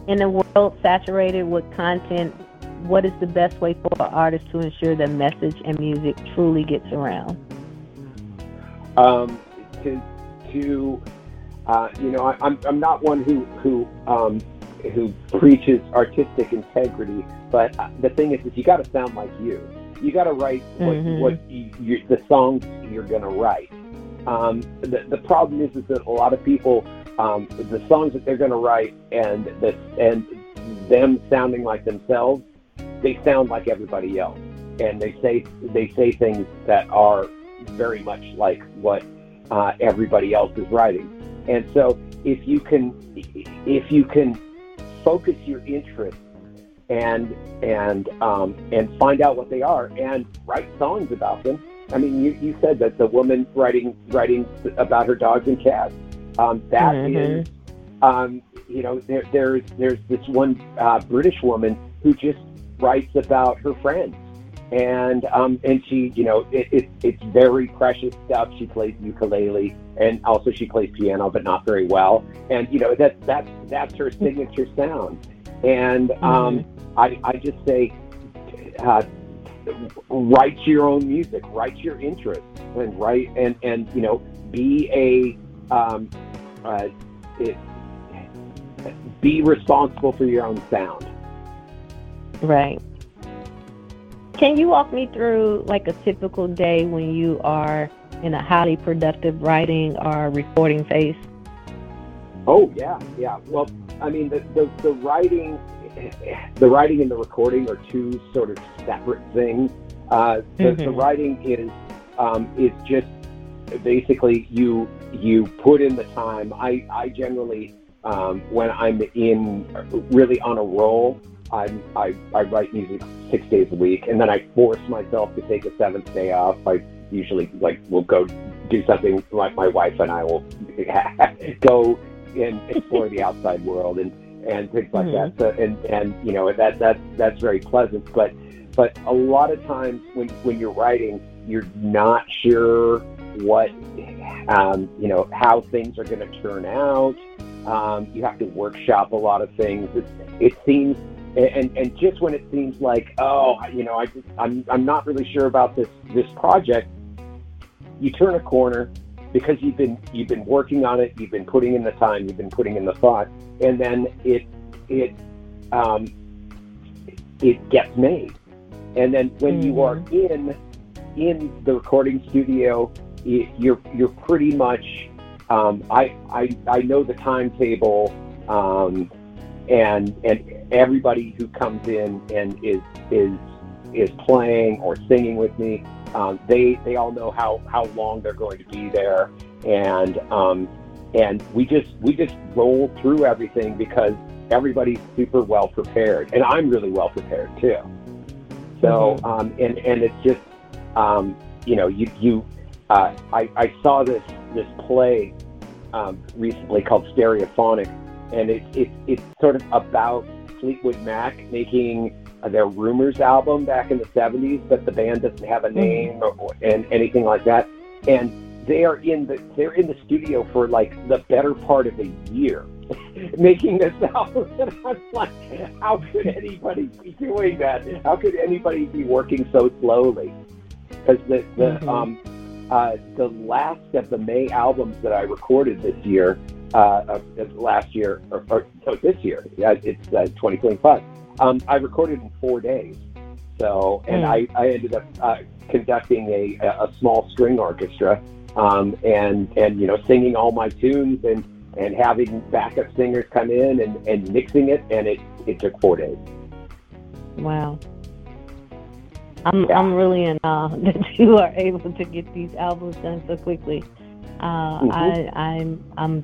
In a world saturated with content, what is the best way for an artist to ensure that message and music truly gets around? I'm not one who preaches artistic integrity, but the thing is you got to sound like you. You got to write the songs you're going to write. The problem is that a lot of people, the songs that they're going to write and them sounding like themselves, they sound like everybody else, and they say things that are very much like what everybody else is writing. And so if you can focus your interest and find out what they are and write songs about them. I mean, you said that the woman writing about her dogs and cats. That is, there's this one British woman who just writes about her friends, and she, it's very precious stuff. She plays ukulele, and also she plays piano, but not very well. And that's her signature sound. And I just say, write your own music, write your interests, and write and be responsible for your own sound. Right. Can you walk me through like a typical day when you are in a highly productive writing or recording phase? Oh yeah. Well, I mean, the writing and the recording are two sort of separate things. The writing is just basically you put in the time. I generally when I'm really on a roll, I write music 6 days a week, and then I force myself to take a seventh day off. I usually will go do something, like my wife and I will go and explore the outside world and things like that. So, and that's very pleasant. But a lot of times when you're writing, you're not sure what how things are going to turn out. You have to workshop a lot of things. It seems, and just when it seems like, I'm not really sure about this project, you turn a corner because you've been working on it, you've been putting in the time, you've been putting in the thought, and then it gets made. And then when you are in the recording studio, you're pretty much I know the timetable, and everybody who comes in and is playing or singing with me, they all know how long they're going to be there, and we just roll through everything because everybo's super well prepared, and I'm really well prepared too. So and it's just I saw this play recently called Stereophonic, and it's sort of about Fleetwood Mac making their Rumors album back in the 70s, but the band doesn't have a name and anything like that. And they're in the studio for like the better part of a year making this album. And I'm like, how could anybody be doing that? How could anybody be working so slowly? Because the last of the May albums that I recorded this year, last year, or this year, it's 2025. I recorded in 4 days. So, and I ended up conducting a small string orchestra, and singing all my tunes and having backup singers come in and mixing it, and it took 4 days. Wow. I'm really in awe that you are able to get these albums done so quickly. I'm